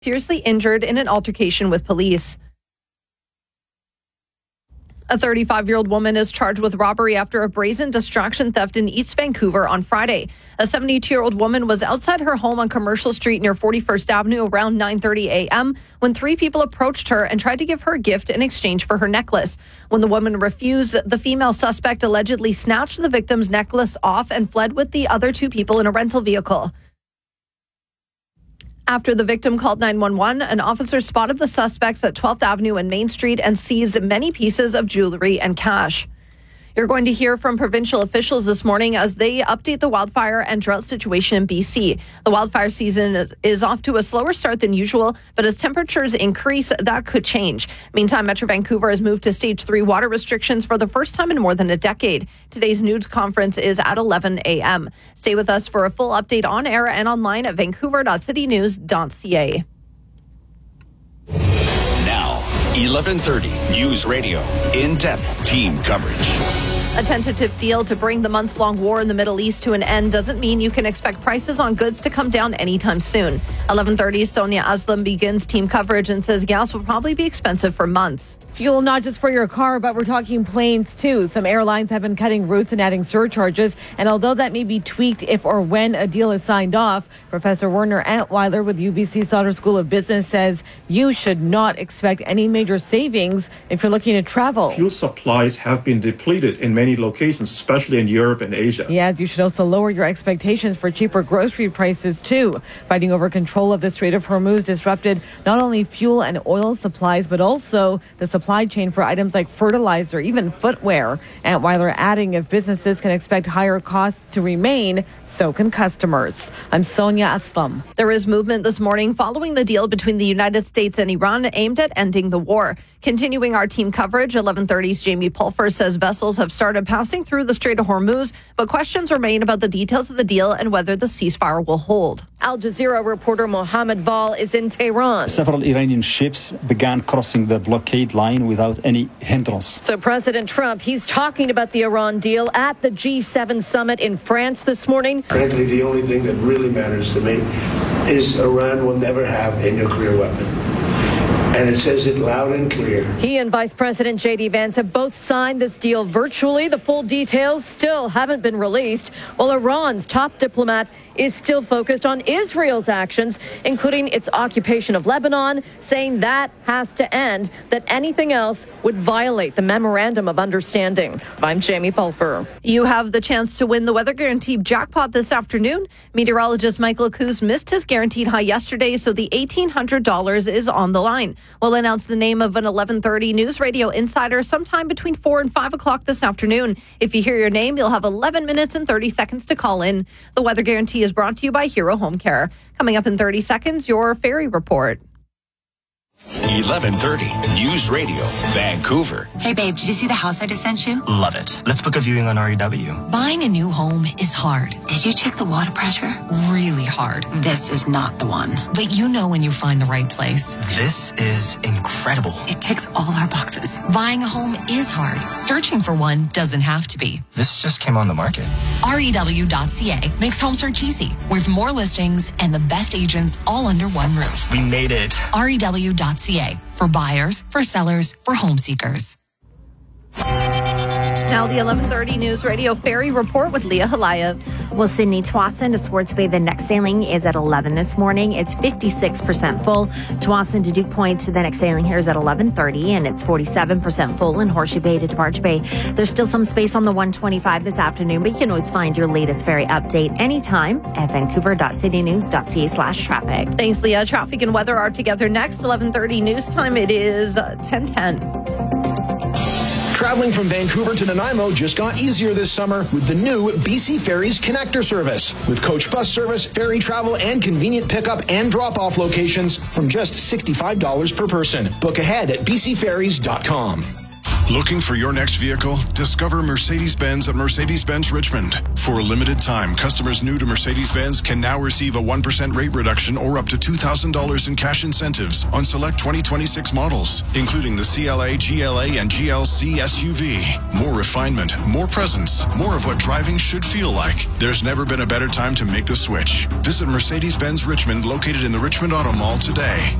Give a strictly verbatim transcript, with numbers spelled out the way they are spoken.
seriously injured in an altercation with police. A thirty-five-year-old woman is charged with robbery after a brazen distraction theft in East Vancouver on Friday. A seventy-two-year-old woman was outside her home on Commercial Street near forty-first Avenue around nine thirty a.m. when three people approached her and tried to give her a gift in exchange for her necklace. When the woman refused, the female suspect allegedly snatched the victim's necklace off and fled with the other two people in a rental vehicle. After the victim called nine one one, an officer spotted the suspects at twelfth Avenue and Main Street and seized many pieces of jewelry and cash. You're going to hear from provincial officials this morning as they update the wildfire and drought situation in B C. The wildfire season is off to a slower start than usual, but as temperatures increase, that could change. Meantime, Metro Vancouver has moved to stage three water restrictions for the first time in more than a decade. Today's news conference is at eleven a.m. Stay with us for a full update on air and online at vancouver dot city news dot c a. eleven thirty News Radio. In-depth team coverage. A tentative deal to bring the months-long war in the Middle East to an end doesn't mean you can expect prices on goods to come down anytime soon. eleven thirty Sonia Aslam begins team coverage and says gas will probably be expensive for months. Fuel not just for your car, but we're talking planes too. Some airlines have been cutting routes and adding surcharges. And although that may be tweaked if or when a deal is signed off, Professor Werner Antweiler with U B C Sauder School of Business says you should not expect any major savings if you're looking to travel. Fuel supplies have been depleted in many locations, especially in Europe and Asia. He adds you should also lower your expectations for cheaper grocery prices too. Fighting over control of the Strait of Hormuz disrupted not only fuel and oil supplies, but also the supply chain for items like fertilizer, even footwear. Antweiler adding if businesses can expect higher costs to remain, so can customers. I'm Sonia Aslam. There is movement this morning following the deal between the United States and Iran aimed at ending the war. Continuing our team coverage, eleven thirty's Jamie Pulfer says vessels have started passing through the Strait of Hormuz, but questions remain about the details of the deal and whether the ceasefire will hold. Al Jazeera reporter Mohammed Val is in Tehran. Several Iranian ships began crossing the blockade line without any hindrance. So President Trump, he's talking about the Iran deal at the G seven summit in France this morning. Frankly, the only thing that really matters to me is Iran will never have a nuclear weapon. And it says it loud and clear. He and Vice President J D Vance have both signed this deal virtually. The full details still haven't been released, while Iran's top diplomat is still focused on Israel's actions, including its occupation of Lebanon, saying that has to end, that anything else would violate the Memorandum of Understanding. I'm Jamie Pulfer. You have the chance to win the Weather Guaranteed jackpot this afternoon. Meteorologist Michael Coos missed his guaranteed high yesterday, so the eighteen hundred dollars is on the line. We'll announce the name of an eleven thirty News Radio insider sometime between four and five o'clock this afternoon. If you hear your name, you'll have eleven minutes and thirty seconds to call in. The Weather Guarantee is brought to you by Hero Home Care. Coming up in thirty seconds, your ferry report. eleven thirty News Radio, Vancouver. Hey, babe, did you see the house I just sent you? Love it. Let's book a viewing on R E W. Buying a new home is hard. Did you check the water pressure? Really hard. This is not the one. But you know when you find the right place. This is incredible. It ticks all our boxes. Buying a home is hard. Searching for one doesn't have to be. This just came on the market. R E W dot C A makes home search easy, with more listings and the best agents all under one roof. We made it. R E W dot C A for buyers, for sellers, for home seekers. Now the eleven thirty News Radio Ferry Report with Leah Halayev. Well, Sydney Tsawwassen to Swartz Bay, the next sailing is at eleven this morning. It's fifty-six percent full. Tsawwassen to Duke Point, the next sailing here is at eleven thirty, and it's forty-seven percent full. In Horseshoe Bay to DeBarge Bay, there's still some space on the one twenty-five this afternoon, but you can always find your latest ferry update anytime at vancouver dot city news dot c a slash traffic. Thanks, Leah. Traffic and weather are together next. eleven thirty news time. It is ten ten. Traveling from Vancouver to Nanaimo just got easier this summer with the new B C Ferries Connector service. With coach bus service, ferry travel, and convenient pickup and drop-off locations from just sixty-five dollars per person. Book ahead at b c ferries dot com. Looking for your next vehicle? Discover Mercedes-Benz at Mercedes-Benz Richmond. For a limited time, customers new to Mercedes-Benz can now receive a one percent rate reduction or up to two thousand dollars in cash incentives on select twenty twenty-six models, including the C L A, G L A, and G L C S U V. More refinement, more presence, more of what driving should feel like. There's never been a better time to make the switch. Visit Mercedes-Benz Richmond, located in the Richmond Auto Mall today.